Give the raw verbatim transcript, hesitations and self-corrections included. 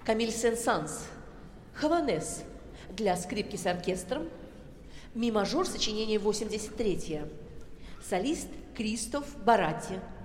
Камиль Сен-Санс «Хаванес» для скрипки с оркестром, ми-мажор, сочинение восемьдесят третье. Солист Кристоф Баратти.